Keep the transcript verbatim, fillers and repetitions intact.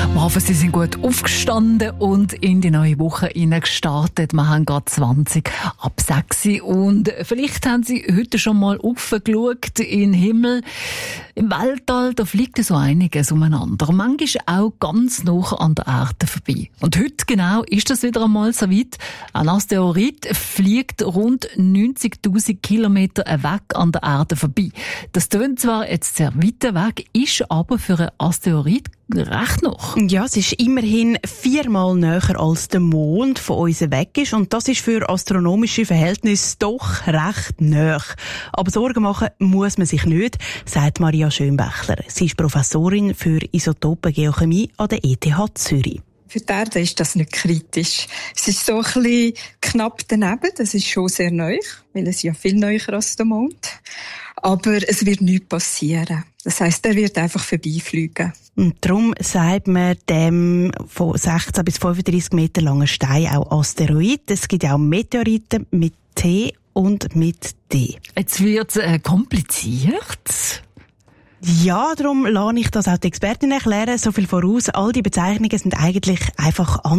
Wir hoffen, Sie sind gut aufgestanden und in die neue Woche gestartet. Wir haben gerade zwanzig ab sechs und vielleicht haben Sie heute schon mal aufgeschaut in den Himmel. Im Weltall, da fliegt so einiges umeinander. Manchmal auch ganz nah an der Erde vorbei. Und heute genau ist das wieder einmal so weit. Ein Asteroid fliegt rund neunzigtausend Kilometer weg an der Erde vorbei. Das tönt zwar jetzt sehr weit weg, ist aber für einen Asteroid recht noch. Ja, es ist immerhin viermal näher als der Mond von uns weg ist und das ist für astronomische Verhältnisse doch recht nahe. Aber Sorgen machen muss man sich nicht, sagt Maria Schönbächler. Sie ist Professorin für Isotopengeochemie an der E T H Zürich. Für die Erde ist das nicht kritisch. Es ist so ein bisschen knapp daneben, das ist schon sehr neu, weil es ja viel näher als der Mond. Aber es wird nichts passieren. Das heisst, er wird einfach vorbeifliegen. Und darum sagt man dem von sechzehn bis fünfunddreissig Meter langen Stein auch Asteroid. Es gibt auch Meteoriten mit T und mit D. Jetzt wird es äh, kompliziert. Ja, darum lasse ich das auch die Expertin erklären. So viel voraus. All die Bezeichnungen sind eigentlich einfach